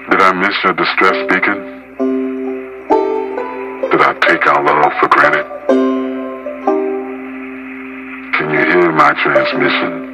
Did I miss your distress speaking? Did I take our love for granted? Can you hear my transmission?